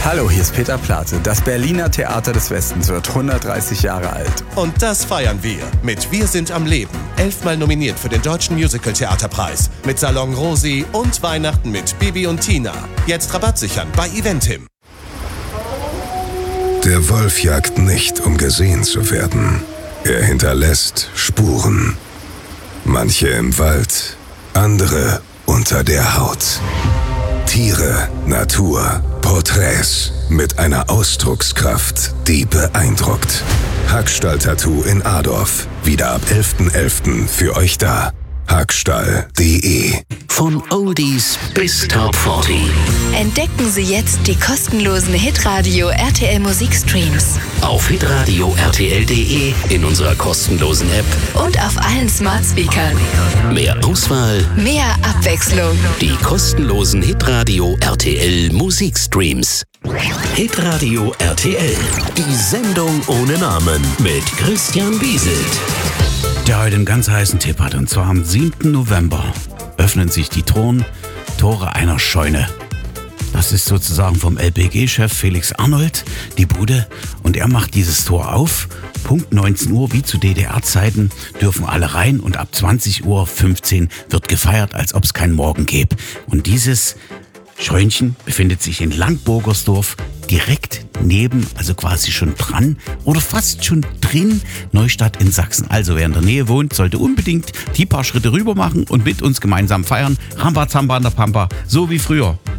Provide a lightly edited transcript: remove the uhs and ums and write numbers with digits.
Hallo, hier ist Peter Plate. Das Berliner Theater des Westens wird 130 Jahre alt. Und das feiern wir mit Wir sind am Leben. 11-mal nominiert für den Deutschen Musical-Theaterpreis. Mit Salon Rosi und Weihnachten mit Bibi und Tina. Jetzt Rabatt sichern bei Eventim. Der Wolf jagt nicht, um gesehen zu werden. Er hinterlässt Spuren. Manche im Wald, andere unter der Haut. Tiere, Natur, Porträts mit einer Ausdruckskraft, die beeindruckt. Hackstall-Tattoo in Adorf. Wieder ab 11.11. für euch da. Hackstall.de. Von Oldies bis Top 40. Entdecken Sie jetzt die kostenlosen Hitradio RTL Musikstreams. Auf hitradio RTL.de, in unserer kostenlosen App Und auf allen Smart Speakern. mehr Auswahl, Mehr Abwechslung. die kostenlosen Hitradio RTL Musikstreams. Hitradio RTL, die Sendung ohne Namen mit Christian Wieselt. Der heute einen ganz heißen Tipp hat. Und zwar am 7. November öffnen sich die Tore einer Scheune. Das ist sozusagen vom LPG-Chef Felix Arnold die Bude. Und er macht dieses Tor auf. Punkt 19 Uhr, wie zu DDR-Zeiten, dürfen alle rein. Und ab 20.15 Uhr wird gefeiert, als ob es keinen Morgen gäbe. Und dieses Scheunchen befindet sich in Langburgersdorf, direkt neben, also quasi schon dran oder fast schon drin, Neustadt in Sachsen. Also wer in der Nähe wohnt, sollte unbedingt die paar Schritte rüber machen und mit uns gemeinsam feiern. Ramba Zamba an der Pampa, so wie früher.